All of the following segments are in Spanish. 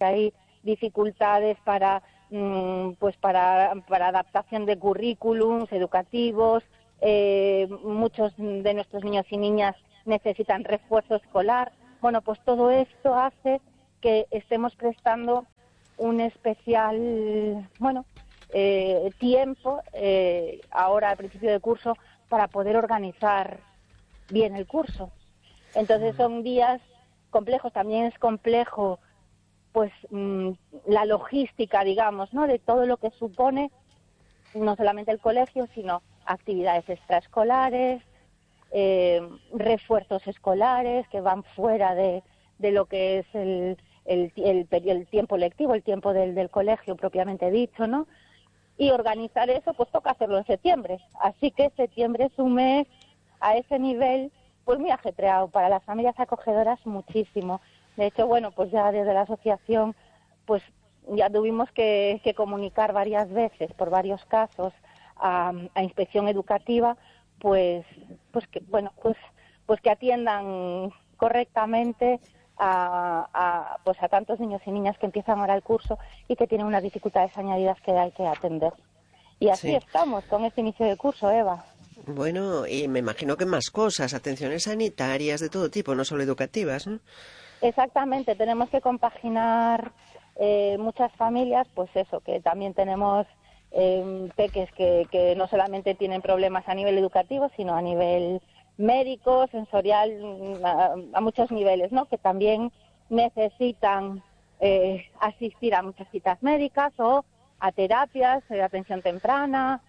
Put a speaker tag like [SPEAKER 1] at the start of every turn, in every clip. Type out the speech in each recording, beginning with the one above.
[SPEAKER 1] que hay dificultades para adaptación de currículums educativos. Muchos de nuestros niños y niñas necesitan refuerzo escolar. Bueno, pues todo esto hace que estemos prestando un especial, tiempo, ahora al principio del curso, para poder organizar bien el curso. Entonces son días complejos. También es complejo pues la logística, digamos, ¿no?, de todo lo que supone no solamente el colegio, sino actividades extraescolares, refuerzos escolares que van fuera de lo que es el tiempo lectivo, el tiempo del colegio propiamente dicho, ¿no? Y organizar eso, pues toca hacerlo en septiembre. Así que septiembre es un mes a ese nivel, pues muy ajetreado para las familias acogedoras, muchísimo. De hecho, bueno, pues ya desde la asociación, pues ya tuvimos que comunicar varias veces, por varios casos, a Inspección Educativa, pues que atiendan correctamente a tantos niños y niñas que empiezan ahora el curso y que tienen unas dificultades añadidas que hay que atender. Y así estamos con este inicio del curso, Eva.
[SPEAKER 2] Bueno, y me imagino que más cosas, atenciones sanitarias de todo tipo, no solo educativas, ¿no?
[SPEAKER 1] Exactamente, tenemos que compaginar muchas familias, pues eso, que también tenemos peques que no solamente tienen problemas a nivel educativo, sino a nivel médico, sensorial, a muchos niveles, ¿no?, que también necesitan asistir a muchas citas médicas o a terapias, atención temprana,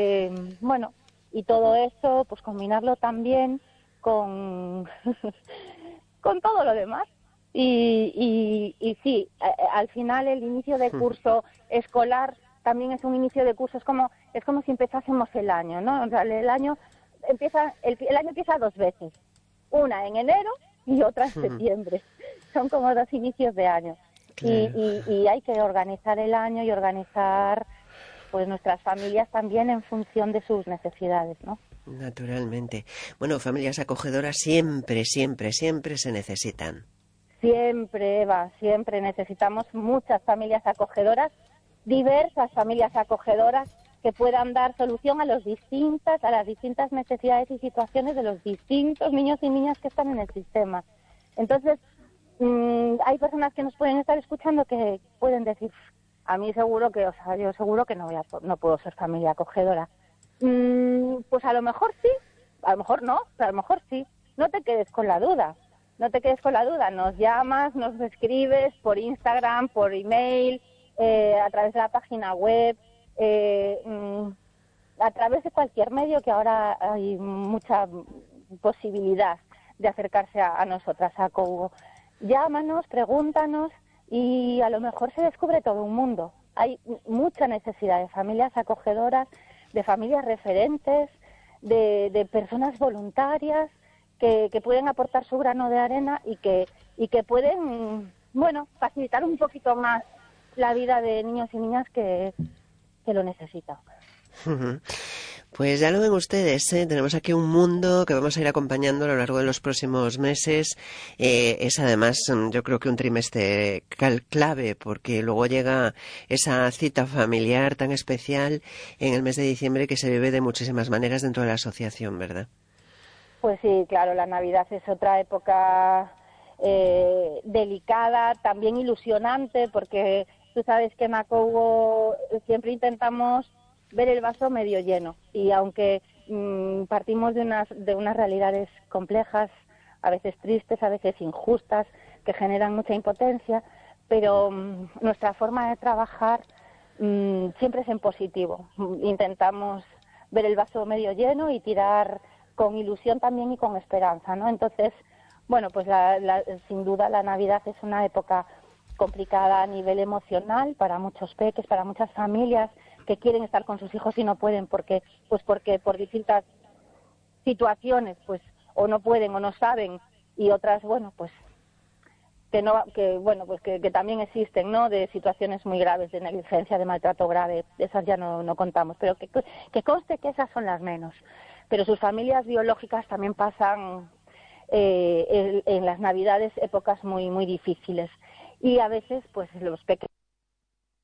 [SPEAKER 1] y todo eso, pues combinarlo también con con todo lo demás. Y sí, al final el inicio de curso escolar también es un inicio de curso, es como si empezásemos el año, ¿no? O sea, el año empieza dos veces, una en enero y otra en septiembre. Son como dos inicios de año.
[SPEAKER 2] Claro.
[SPEAKER 1] Y hay que organizar el año y organizar pues nuestras familias también en función de sus necesidades, ¿no?
[SPEAKER 2] Naturalmente. Bueno, familias acogedoras siempre, siempre, siempre se necesitan.
[SPEAKER 1] Siempre, Eva, siempre necesitamos muchas familias acogedoras, diversas familias acogedoras que puedan dar solución a las distintas necesidades y situaciones de los distintos niños y niñas que están en el sistema. Entonces, hay personas que nos pueden estar escuchando que pueden decir, a mí seguro que, yo seguro que no puedo ser familia acogedora. Pues a lo mejor sí, a lo mejor no, pero a lo mejor sí. No te quedes con la duda. No te quedes con la duda, nos llamas, nos escribes por Instagram, por email, a través de la página web, a través de cualquier medio, que ahora hay mucha posibilidad de acercarse a nosotras, a Cogo. Llámanos, pregúntanos y a lo mejor se descubre todo un mundo. Hay mucha necesidad de familias acogedoras, de familias referentes, de personas voluntarias, que pueden aportar su grano de arena y que pueden, facilitar un poquito más la vida de niños y niñas que lo necesitan.
[SPEAKER 2] Pues ya lo ven ustedes, ¿eh? Tenemos aquí un mundo que vamos a ir acompañando a lo largo de los próximos meses. Es además, yo creo que un trimestre clave, porque luego llega esa cita familiar tan especial en el mes de diciembre que se vive de muchísimas maneras dentro de la asociación, ¿verdad?
[SPEAKER 1] Pues sí, claro, la Navidad es otra época delicada, también ilusionante, porque tú sabes que en Acogo siempre intentamos ver el vaso medio lleno, y aunque partimos de unas realidades complejas, a veces tristes, a veces injustas, que generan mucha impotencia, pero nuestra forma de trabajar siempre es en positivo. Intentamos ver el vaso medio lleno y tirar con ilusión también y con esperanza, ¿no? Entonces, pues sin duda la Navidad es una época complicada a nivel emocional para muchos peques, para muchas familias que quieren estar con sus hijos y no pueden porque por distintas situaciones o no pueden o no saben, y otras que también existen, ¿no?, de situaciones muy graves de negligencia, de maltrato grave. Esas ya no contamos, pero que conste que esas son las menos. Pero sus familias biológicas también pasan en las Navidades épocas muy, muy difíciles. y a veces pues los pequeños